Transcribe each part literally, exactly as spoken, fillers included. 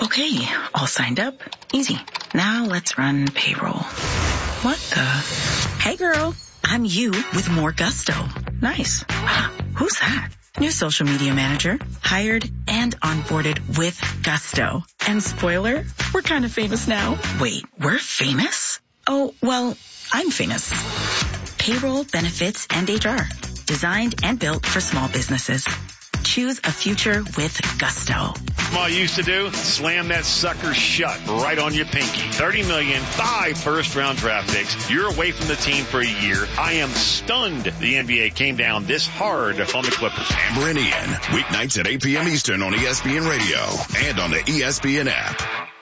Okay, all signed up. Easy. Now let's run payroll. What the? Hey girl, I'm you with more gusto. Nice. Who's that? New social media manager. Hired and onboarded with gusto. And spoiler, we're kind of famous now. Wait, we're famous? Oh, well, I'm famous. Payroll, benefits, and H R. Designed and built for small businesses. Choose a future with gusto. All you used to do, slam that sucker shut right on your pinky. thirty million, five first-round draft picks. You're away from the team for a year. I am stunned the N B A came down this hard on the Clippers. Amber and Ian, weeknights at eight p.m. Eastern on E S P N Radio and on the E S P N app.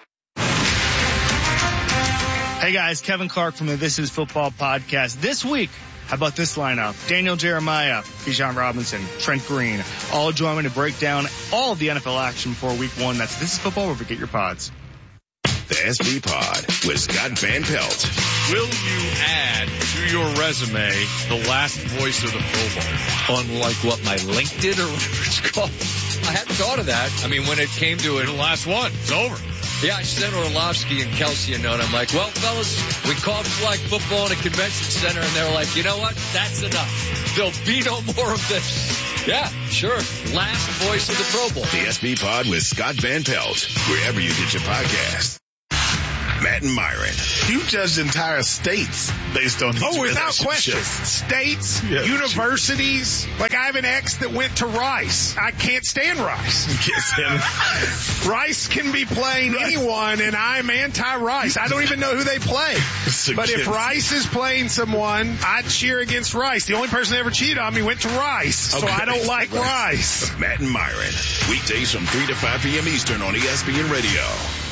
Hey guys, Kevin Clark from the This Is Football podcast. This week, how about this lineup? Daniel Jeremiah, Bijan Robinson, Trent Green, all join me to break down all of the N F L action for week one. That's This Is Football, where we get your pods. The S B Pod with Scott Van Pelt. Will you add to your resume the last voice of the Pro Bowl? Unlike what my link did or whatever it's called. I hadn't thought of that. I mean, when it came to it. The last one. It's over. Yeah, I sent Orlovsky and Kelsey a note. I'm like, well, fellas, we called flag football in a convention center, and they were like, you know what? That's enough. There'll be no more of this. Yeah, sure. Last voice of the Pro Bowl. The S B Pod with Scott Van Pelt, wherever you get your podcast. Matt and Myron. You judged entire states based on these Oh, without question. States, yeah. Universities. Like, I have an ex that went to Rice. I can't stand Rice. You can't stand Rice can be playing anyone, and I'm anti-Rice. I don't even know who they play. But if Rice is playing someone, I'd cheer against Rice. The only person that ever cheated on me went to Rice, okay. So I don't like Rice. Matt and Myron. Weekdays from three to five p.m. Eastern on E S P N Radio.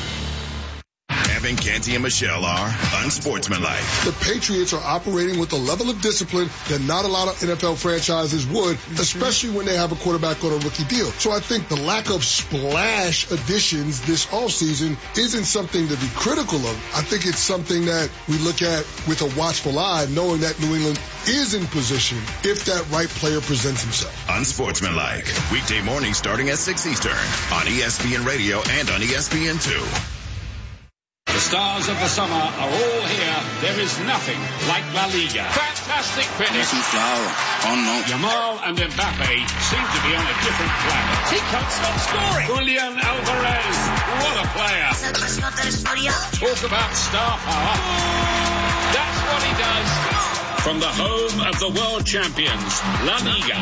Kevin, Canty, and Michelle are unsportsmanlike. The Patriots are operating with a level of discipline that not a lot of N F L franchises would, especially when they have a quarterback on a rookie deal. So I think the lack of splash additions this offseason isn't something to be critical of. I think it's something that we look at with a watchful eye, knowing that New England is in position if that right player presents himself. Unsportsmanlike. Weekday mornings starting at six Eastern on E S P N Radio and on E S P N two. The stars of the summer are all here. There is nothing like La Liga. Fantastic finish. Oh no. Yamal and Mbappe seem to be on a different planet. He can't stop scoring. Julian Alvarez, what a player. Talk about star power. That's what he does. From the home of the world champions, La Liga.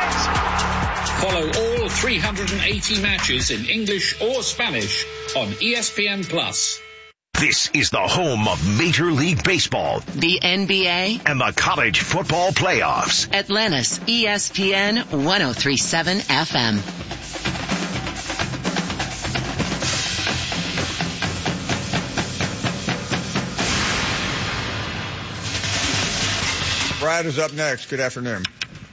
Follow all three hundred eighty matches in English or Spanish on E S P N Plus. This is the home of Major League Baseball, the N B A, and the college football playoffs. Atlanta's E S P N one oh three point seven F M. Brad is up next. Good afternoon.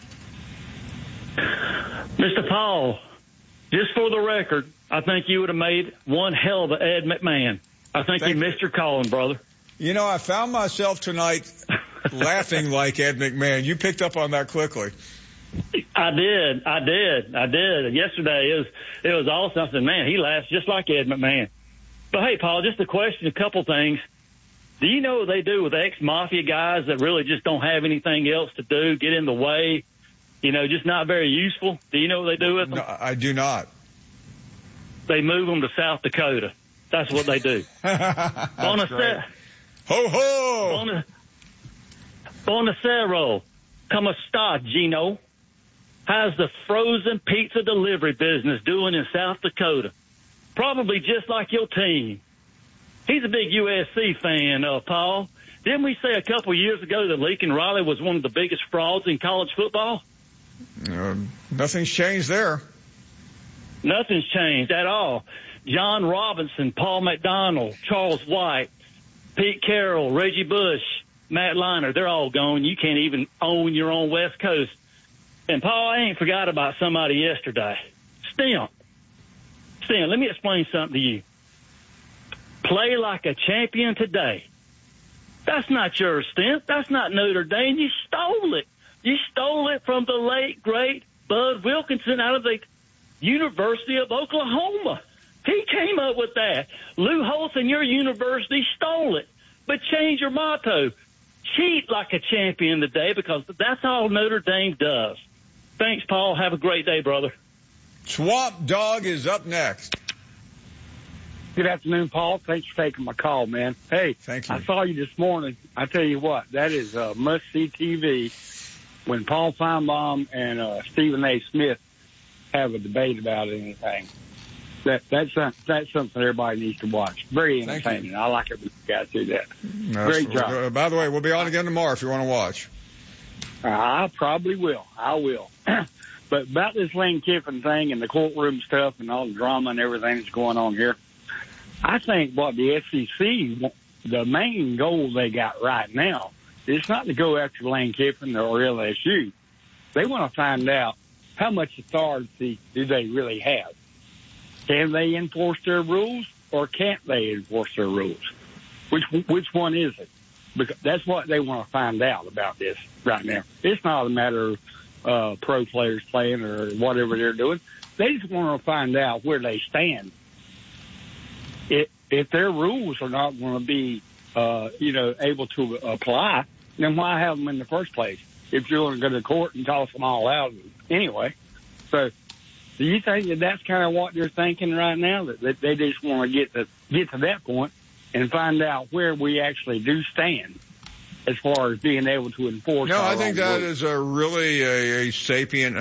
Mister Paul, just for the record, I think you would have made one hell of an Ed McMahon. I think Thank you missed your calling, brother. You know, I found myself tonight laughing like Ed McMahon. You picked up on that quickly. I did. I did. I did. Yesterday, it was, it was awesome. I said, man, he laughs just like Ed McMahon. But, hey, Paul, just a question, a couple things. Do you know what they do with ex-mafia guys that really just don't have anything else to do, get in the way, you know, just not very useful? Do you know what they do with them? No, I do not. They move them to South Dakota. That's what they do. Buonasera. Ho, ho. Buonasera. Come sta, Gino. How's the frozen pizza delivery business doing in South Dakota? Probably just like your team. He's a big U S C fan, uh, Paul. Didn't we say a couple of years ago that Lincoln Riley was one of the biggest frauds in college football? Uh, nothing's changed there. Nothing's changed at all. John Robinson, Paul McDonald, Charles White, Pete Carroll, Reggie Bush, Matt Leinart, they're all gone. You can't even own your own West Coast. And, Paul, I ain't forgot about somebody yesterday. Stimp. Stimp, let me explain something to you. Play like a champion today. That's not your Stimp. That's not Notre Dame. You stole it. You stole it from the late, great Bud Wilkinson out of the University of Oklahoma. He came up with that. Lou Holtz and your university stole it. But change your motto. Cheat like a champion today, because that's all Notre Dame does. Thanks, Paul. Have a great day, brother. Swamp Dog is up next. Good afternoon, Paul. Thanks for taking my call, man. Hey, Thank you. I saw you this morning. I tell you what, that is uh, must-see T V when Paul Feinbaum and uh, Stephen A. Smith have a debate about anything. That that's that's something everybody needs to watch. Very entertaining. I like it when you guys do that. That's, Great job. Uh, by the way, we'll be on again tomorrow if you want to watch. I probably will. I will. But about this Lane Kiffin thing and the courtroom stuff and all the drama and everything that's going on here, I think what the S E C, the main goal they got right now, is not to go after Lane Kiffin or L S U. They want to find out how much authority do they really have. Can they enforce their rules or can't they enforce their rules? Which which one is it? Because that's what they want to find out about this right now. It's not a matter of uh, pro players playing or whatever they're doing. They just want to find out where they stand. If, if their rules are not going to be, uh, you know, able to apply, then why have them in the first place? If you're going to go to court and toss them all out anyway. So, do you think that that's kind of what they're thinking right now? That, that they just want to get to get to that point and find out where we actually do stand as far as being able to enforce. No, our I think own that rules. is a really a, a sapient